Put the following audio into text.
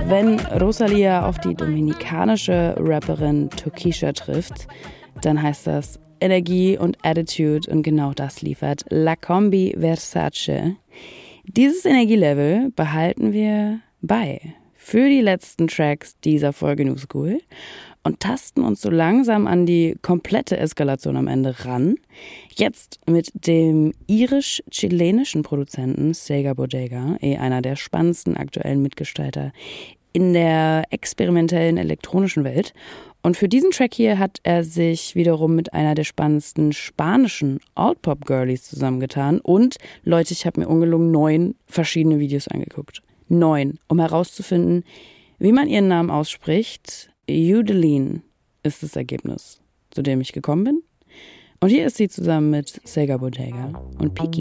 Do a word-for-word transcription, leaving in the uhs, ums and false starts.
Wenn Rosalia auf die dominikanische Rapperin Tokischa trifft, dann heißt das Energie und Attitude und genau das liefert La Combi Versace. Dieses Energielevel behalten wir bei für die letzten Tracks dieser Folge New School und tasten uns so langsam an die komplette Eskalation am Ende ran. Jetzt mit dem irisch-chilenischen Produzenten Sega Bodega, eh einer der spannendsten aktuellen Mitgestalter in der experimentellen elektronischen Welt. Und für diesen Track hier hat er sich wiederum mit einer der spannendsten spanischen Alt-Pop-Girlies zusammengetan. Und Leute, ich habe mir ungelogen neun verschiedene Videos angeguckt. Neun, um herauszufinden, wie man ihren Namen ausspricht. Yudelin ist das Ergebnis, zu dem ich gekommen bin. Und hier ist sie zusammen mit Sega Bodega und Piki.